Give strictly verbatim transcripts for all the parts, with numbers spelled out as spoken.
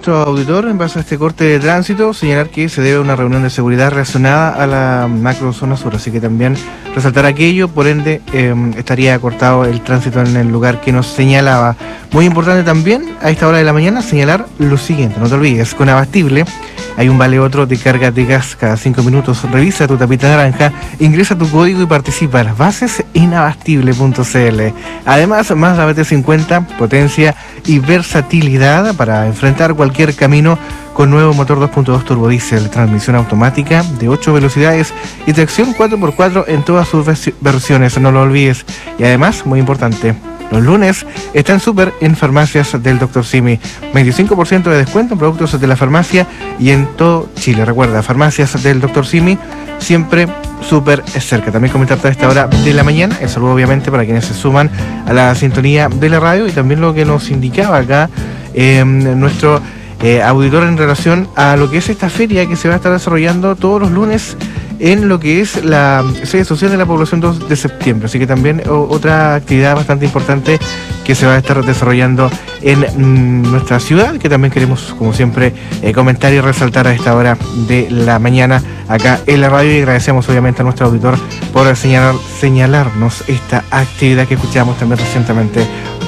nuestro auditor en base a este corte de tránsito, señalar que se debe a una reunión de seguridad relacionada a la macro zona sur, así que también resaltar aquello, por ende eh, estaría cortado el tránsito en el lugar que nos señalaba. Muy importante también a esta hora de la mañana señalar lo siguiente, no te olvides, con Abastible hay un vale otro de carga de gas cada cinco minutos. Revisa tu tapita naranja, ingresa tu código y participa a las bases en abastible punto c l. Además, Mazda B T cincuenta, potencia y versatilidad para enfrentar cualquier camino con nuevo motor dos punto dos turbodiesel, transmisión automática de ocho velocidades y tracción cuatro por cuatro en todas sus versiones, no lo olvides. Y además, muy importante, los lunes están súper en farmacias del doctor Simi. veinticinco por ciento de descuento en productos de la farmacia y en todo Chile. Recuerda, farmacias del doctor Simi, siempre súper cerca. También comentarte a esta hora de la mañana, el saludo obviamente para quienes se suman a la sintonía de la radio y también lo que nos indicaba acá eh, nuestro eh, auditor en relación a lo que es esta feria que se va a estar desarrollando todos los lunes en lo que es la sede social de la población dos de septiembre. Así que también o, otra actividad bastante importante que se va a estar desarrollando en mm, nuestra ciudad, que también queremos, como siempre, eh, comentar y resaltar a esta hora de la mañana acá en la radio, y agradecemos obviamente a nuestro auditor por señalar, señalarnos esta actividad que escuchamos también recientemente.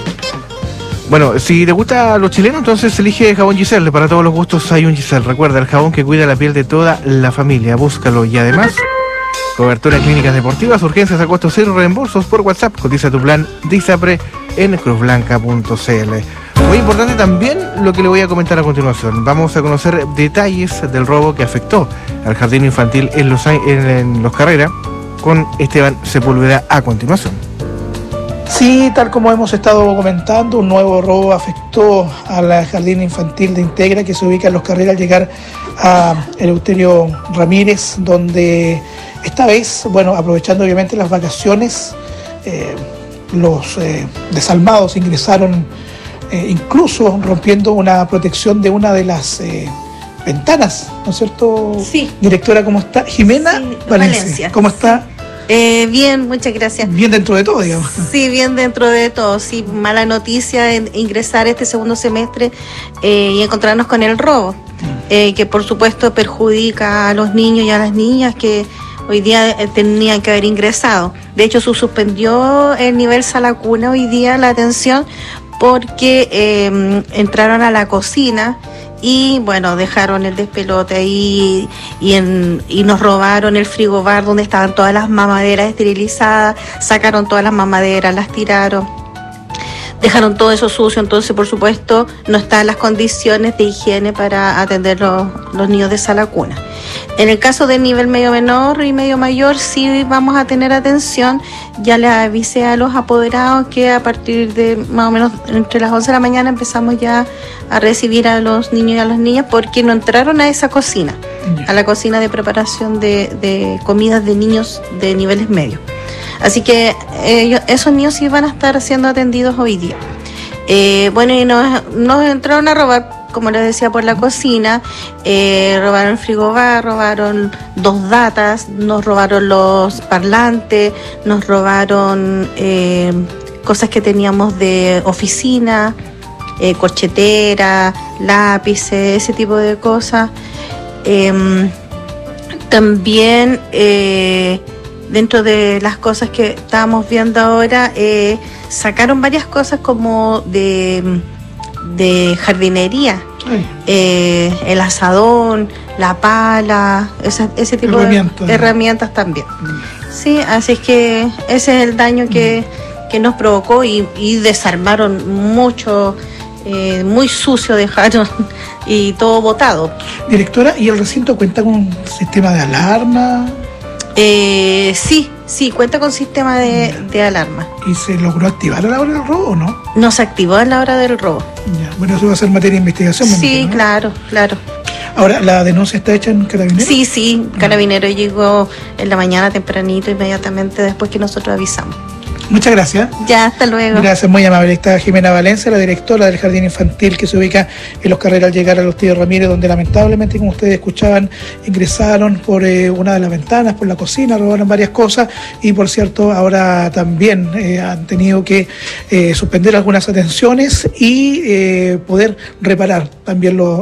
Bueno, si te gusta lo chileno, entonces elige jabón Giselle. Para todos los gustos hay un Giselle. Recuerda, el jabón que cuida la piel de toda la familia. Búscalo. Y además, cobertura en clínicas deportivas, urgencias a costo cero, reembolsos por WhatsApp. Cotiza tu plan de ISAPRE en cruz blanca punto c l. Muy importante también lo que le voy a comentar a continuación. Vamos a conocer detalles del robo que afectó al jardín infantil en Los, en, en Los Carreras con Esteban Sepúlveda a continuación. Sí, tal como hemos estado comentando, un nuevo robo afectó al jardín infantil de Integra, que se ubica en Los Carreras al llegar a Eleuterio Ramírez, donde esta vez, bueno, aprovechando obviamente las vacaciones, eh, los eh, desalmados ingresaron eh, incluso rompiendo una protección de una de las eh, ventanas, ¿no es cierto? Sí. Directora, ¿cómo está? Jimena Sí, Valencia. Valencia. ¿Cómo está? Eh, bien, muchas gracias. Bien dentro de todo, digamos. Sí, bien dentro de todo. Sí, mala noticia en ingresar este segundo semestre eh, y encontrarnos con el robo, eh, que por supuesto perjudica a los niños y a las niñas que hoy día eh, tenían que haber ingresado. De hecho, se suspendió el nivel sala cuna hoy día la atención porque eh, entraron a la cocina y bueno, dejaron el despelote ahí y, en, y nos robaron el frigobar donde estaban todas las mamaderas esterilizadas, sacaron todas las mamaderas, las tiraron, dejaron todo eso sucio. Entonces, por supuesto, no están las condiciones de higiene para atender los, los niños de sala cuna. En el caso del nivel medio menor y medio mayor, sí vamos a tener atención. Ya le avisé a los apoderados que a partir de más o menos entre las once de la mañana empezamos ya a recibir a los niños y a las niñas porque no entraron a esa cocina, a la cocina de preparación de, de comidas de niños de niveles medios. Así que eh, esos niños sí van a estar siendo atendidos hoy día. Eh, bueno, y nos, nos entraron a robar, como les decía, por la cocina, eh, robaron el frigobar, robaron dos datas, nos robaron los parlantes, nos robaron eh, cosas que teníamos de oficina, eh, corchetera, lápices, ese tipo de cosas. Eh, también eh, dentro de las cosas que estábamos viendo ahora, eh, sacaron varias cosas como de... de jardinería, eh, el asadón, la pala, esa, ese tipo herramientas. de herramientas también. Mm. Sí, así es que ese es el daño que, mm. que nos provocó y, y desarmaron mucho, eh, muy sucio dejaron y todo botado. Directora, ¿y el recinto cuenta con un sistema de alarma? Eh, sí, sí, cuenta con sistema de, de alarma. ¿Y se logró activar a la hora del robo o no? No se activó a la hora del robo. Ya, bueno, eso va a ser materia de investigación. Sí, imagino, ¿no? claro, claro. Ahora, ¿la denuncia está hecha en Carabineros? Sí, sí, Carabineros ah. llegó en la mañana tempranito, inmediatamente después que nosotros avisamos. Muchas gracias. Ya, hasta luego. Gracias, muy amable. Está Jimena Valencia, la directora del Jardín Infantil que se ubica en Los Carreras al llegar a los Tíos Ramírez, donde lamentablemente, como ustedes escuchaban, ingresaron por eh, una de las ventanas, por la cocina, robaron varias cosas y, por cierto, ahora también eh, han tenido que eh, suspender algunas atenciones y eh, poder reparar también los